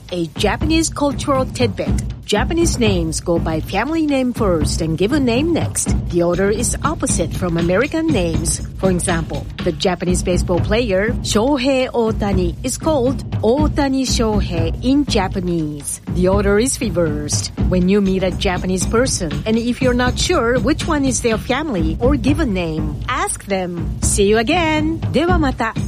a Japanese cultural tidbit. Japanese names go by family name first and given name next. The order is opposite from American names. For example, the Japanese baseball player Shohei Ohtani is called Ohtani Shohei in Japanese. The order is reversed. When you meet a Japanese person, and if you're not sure which one is their family or given name, ask them. See you again. ではまた.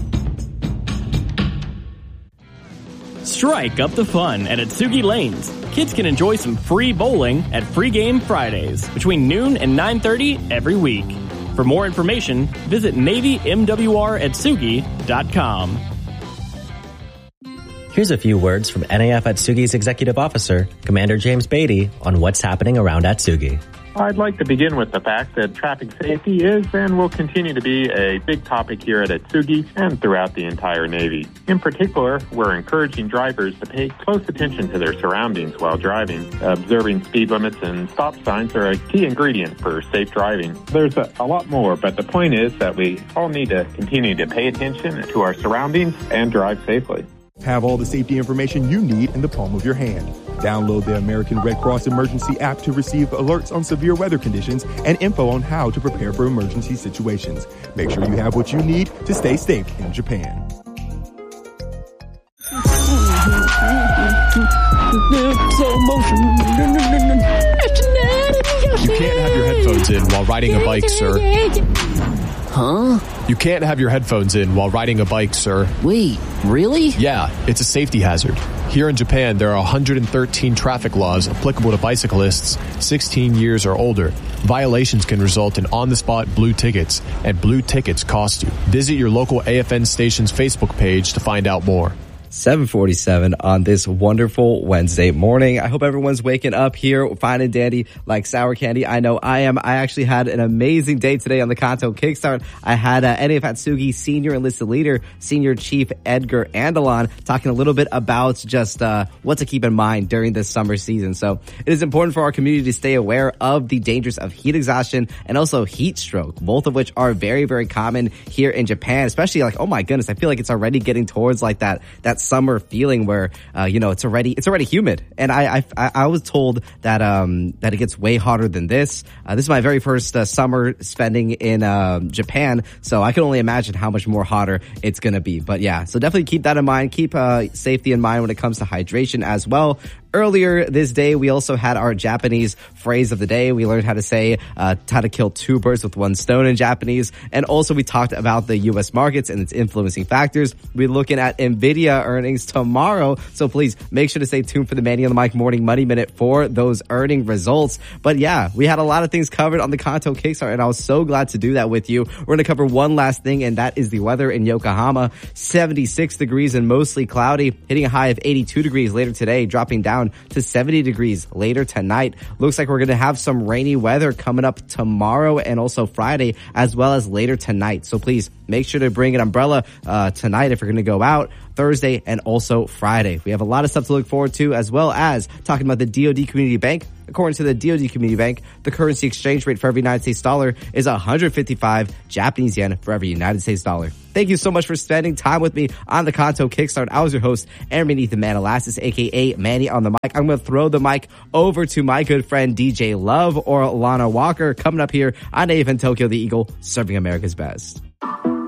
Strike up the fun at Atsugi Lanes. Kids can enjoy some free bowling at Free Game Fridays between noon and 9:30 every week. For more information, visit NavyMWRAtsugi.com. Here's a few words from NAF Atsugi's Executive Officer, Commander James Beatty, on what's happening around Atsugi. I'd like to begin with the fact that traffic safety is and will continue to be a big topic here at Atsugi and throughout the entire Navy. In particular, we're encouraging drivers to pay close attention to their surroundings while driving. Observing speed limits and stop signs are a key ingredient for safe driving. There's a lot more, but the point is that we all need to continue to pay attention to our surroundings and drive safely. Have all the safety information you need in the palm of your hand. Download the American Red Cross Emergency app to receive alerts on severe weather conditions and info on how to prepare for emergency situations. Make sure you have what you need to stay safe in Japan. You can't have your headphones in while riding a bike, sir. Huh? You can't have your headphones in while riding a bike, sir. Wait, really? Yeah, it's a safety hazard. Here in Japan, there are 113 traffic laws applicable to bicyclists 16 years or older. Violations can result in on-the-spot blue tickets, and blue tickets cost you. Visit your local AFN station's Facebook page to find out more. 7:47 on this wonderful Wednesday morning. I hope everyone's waking up here fine and dandy like sour candy. I know I am. I actually had an amazing day today on the Kanto Kickstart. I had NAF Atsugi Senior Enlisted Leader, Senior Chief Edgar Andalon, talking a little bit about just what to keep in mind during this summer season. So it is important for our community to stay aware of the dangers of heat exhaustion and also heat stroke, both of which are very, very common here in Japan, especially like, oh my goodness, I feel like it's already getting towards like that summer feeling where it's already humid, and I was told that that it gets way hotter than this. This is my very first summer spending in Japan, so I can only imagine how much more hotter it's gonna be. But yeah, so definitely keep that in mind. Keep safety in mind when it comes to hydration as well. Earlier this day, we also had our Japanese phrase of the day. We learned how to say how to kill two birds with one stone in Japanese. And also we talked about the U.S. markets and its influencing factors. We're looking at NVIDIA earnings tomorrow. So please make sure to stay tuned for the Manny on the Mic Morning Money Minute for those earning results. But yeah, we had a lot of things covered on the Kanto Kickstart, and I was so glad to do that with you. We're going to cover one last thing, and that is the weather in Yokohama. 76 degrees and mostly cloudy, hitting a high of 82 degrees later today, dropping down to 70 degrees later tonight. Looks like we're going to have some rainy weather coming up tomorrow and also Friday, as well as later tonight. So please make sure to bring an umbrella tonight if you're going to go out, Thursday and also Friday. We have a lot of stuff to look forward to, as well as talking about the DoD Community Bank. According to the DoD Community Bank, the currency exchange rate for every United States dollar is 155 Japanese yen for every United States dollar. Thank you so much for spending time with me on the Kanto Kickstart. I was your host, Aaron Beneath the Manalassis, aka Manny on the mic. I'm going to throw the mic over to my good friend DJ Love or Lana Walker coming up here on AFN Tokyo the Eagle, serving America's best.